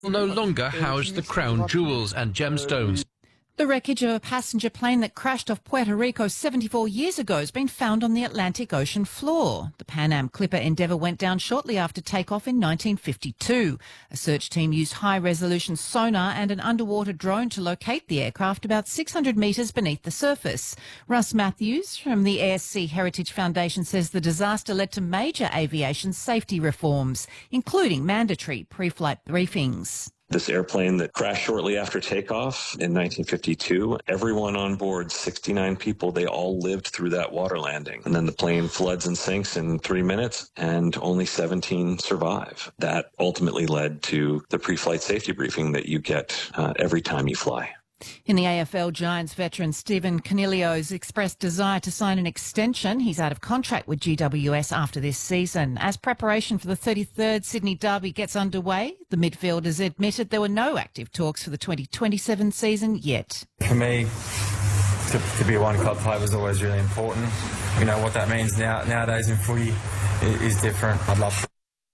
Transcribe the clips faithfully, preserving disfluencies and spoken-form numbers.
will no longer house the crown jewels and gemstones. The wreckage of a passenger plane that crashed off Puerto Rico seventy-four years ago has been found on the Atlantic Ocean floor. The Pan Am Clipper Endeavour went down shortly after takeoff in nineteen fifty-two. A search team used high-resolution sonar and an underwater drone to locate the aircraft about six hundred metres beneath the surface. Russ Matthews from the A S C Heritage Foundation says the disaster led to major aviation safety reforms, including mandatory pre-flight briefings. This airplane that crashed shortly after takeoff in nineteen fifty-two, everyone on board, sixty-nine people, they all lived through that water landing. And then the plane floods and sinks in three minutes and only seventeen survive. That ultimately led to the pre-flight safety briefing that you get uh, every time you fly. In the A F L, Giants veteran Stephen Coniglio's expressed desire to sign an extension. He's out of contract with G W S after this season. As preparation for the thirty-third Sydney Derby gets underway, the midfielders admitted there were no active talks for the twenty twenty-seven season yet. For me, to, to be a one-club player was always really important. You know, what that means now nowadays in footy is, is different. I'd love to.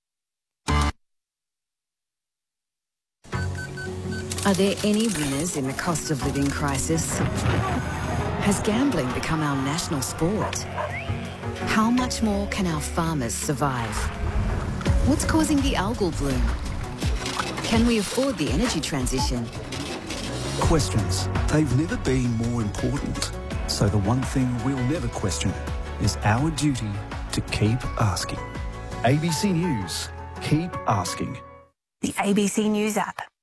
Are there any winners in the cost of living crisis? Has gambling become our national sport? How much more can our farmers survive? What's causing the algal bloom? Can we afford the energy transition? Questions. They've never been more important. So the one thing we'll never question is our duty to keep asking. A B C News. Keep asking. The A B C News app.